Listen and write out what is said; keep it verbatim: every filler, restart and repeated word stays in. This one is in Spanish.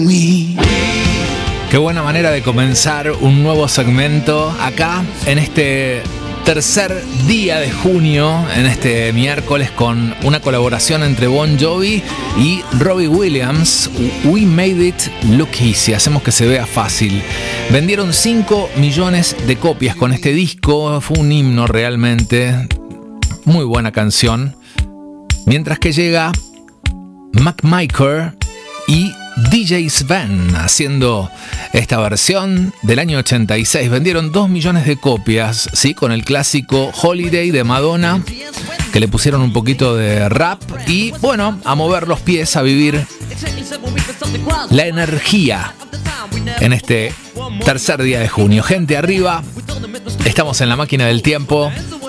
Qué buena manera de comenzar un nuevo segmento acá en este tercer día de junio, en este miércoles, con una colaboración entre Bon Jovi y Robbie Williams. We Made It Look Easy, hacemos que se vea fácil. Vendieron cinco millones de copias con este disco, fue un himno realmente, muy buena canción. Mientras que llega Mac Miker y D J Sven haciendo esta versión del año ochenta y seis. Vendieron dos millones de copias, ¿sí? Con el clásico Holiday de Madonna, que le pusieron un poquito de rap y, bueno, a mover los pies, a vivir la energía en este tercer día de junio. Gente arriba, estamos en la máquina del tiempo.